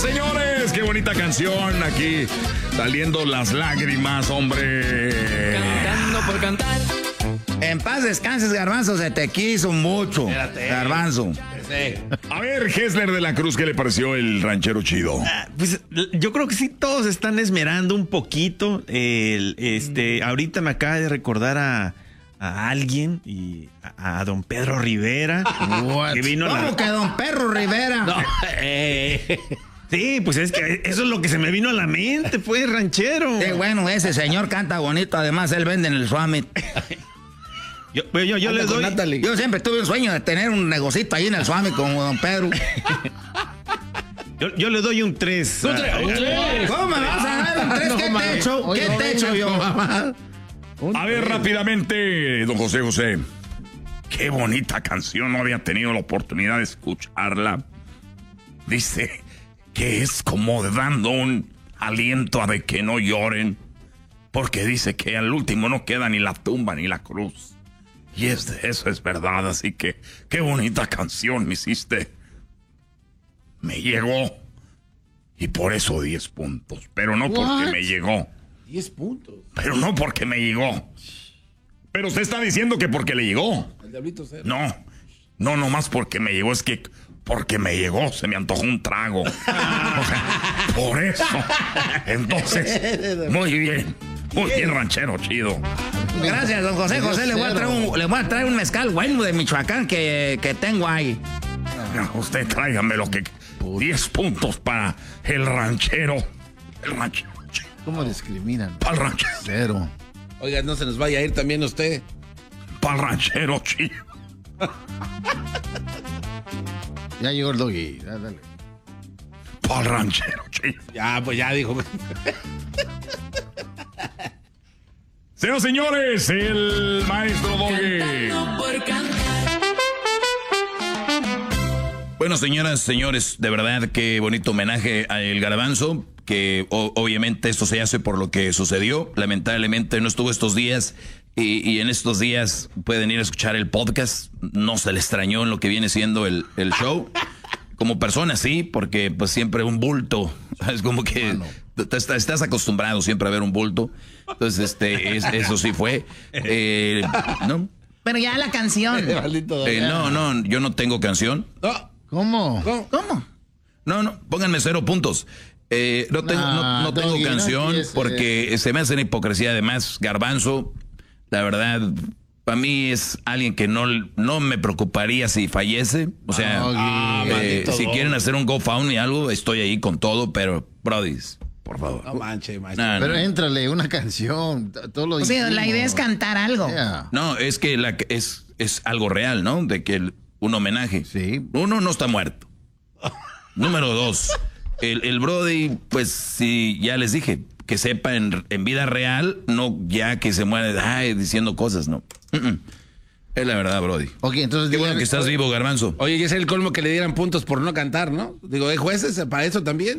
Señores, qué bonita canción aquí, saliendo las lágrimas, hombre. Cantando por cantar. En paz descanses, Garbanzo, se te quiso mucho. Espérate. Garbanzo. Sí. A ver, Hessler de la Cruz, ¿qué le pareció el ranchero chido? Pues yo creo que sí, todos están esmerando un poquito. Ahorita me acaba de recordar a alguien y a don Pedro Rivera. Que vino ¿Cómo que don Perro Rivera? No, sí, pues es que eso es lo que se me vino a la mente, pues, ranchero. Qué bueno, ese señor canta bonito. Además, él vende en el Summit. Yo le doy. Yo siempre tuve un sueño de tener un negocito ahí en el Summit como don Pedro. Yo le doy un 3. ¿Cómo me vas a dar un 3? ¿Qué te he hecho? ¿Qué te he hecho yo? A ver, rápidamente, don José. Qué bonita canción, no había tenido la oportunidad de escucharla. Dice que es como dando un aliento a de que no lloren, porque dice que al último no queda ni la tumba ni la cruz. Y eso es verdad, así que qué bonita canción me hiciste. Me llegó. Y por eso 10 puntos, pero no porque me llegó. 10 puntos. Pero no porque me llegó. Pero usted está diciendo que porque le llegó. El diablito cero. No, nomás porque me llegó. Es que porque me llegó, se me antojó un trago. O sea, por eso. Entonces, muy bien, ranchero chido. Gracias, don José. José, le voy a traer un mezcal bueno de Michoacán que tengo ahí. No, usted tráigame lo que... 10 puntos para el ranchero. El ranchero chido. ¿Cómo discriminan? Para el ranchero. Cero. Oiga, no se nos vaya a ir también usted. Para el ranchero chido. Ya llegó el doggy. Dale. Para el ranchero chido. Ya, pues ya dijo. Señores, el maestro Doggy. Bueno, señoras, señores, de verdad qué bonito homenaje a El Garbanzo, que obviamente esto se hace por lo que sucedió. Lamentablemente no estuvo estos días y en estos días pueden ir a escuchar el podcast. No se le extrañó en lo que viene siendo el show. Como persona sí, porque pues siempre un bulto. Es como que estás acostumbrado siempre a ver un bulto. Entonces, eso sí fue. ¿No? Pero ya la canción. No, yo no tengo canción. No. ¿Cómo? No, pónganme 0 puntos. No tengo canción porque se me hace una hipocresía. Además, Garbanzo, la verdad, para mí es alguien que no me preocuparía si fallece. O sea, si quieren hacer un GoFundMe algo, estoy ahí con todo, pero, brodis, por favor. No manche, maestro. Pero éntrale una canción. Todo lo La idea es cantar algo. Yeah. No, es que es algo real, ¿no? De que un homenaje. Sí. Uno, no está muerto. Número 2, el Brody, pues sí, ya les dije, que sepa en vida real, no ya que se muere diciendo cosas, no. Es la verdad, Brody. Ok, entonces... Qué bueno que estás vivo, Garbanzo. Oye, y es el colmo que le dieran puntos por no cantar, ¿no? Digo, ¿hay jueces para eso también?